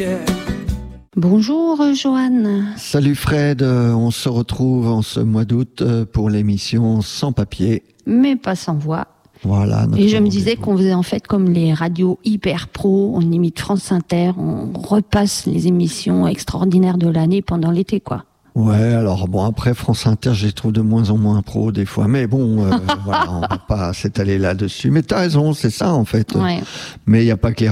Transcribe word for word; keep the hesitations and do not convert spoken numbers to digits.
Bonjour Joanne. Salut Fred, on se retrouve en ce mois d'août pour l'émission Sans papier. Mais pas sans voix. Voilà. Et je me disais qu'on faisait en fait comme les radios hyper pro, on imite France Inter, on repasse les émissions extraordinaires de l'année pendant l'été, quoi. Ouais, alors bon, après France Inter, je les trouve de moins en moins pro des fois, mais bon, euh, voilà, on va pas s'étaler là-dessus. Mais t'as raison, c'est ça en fait. Ouais. Mais il n'y a pas que les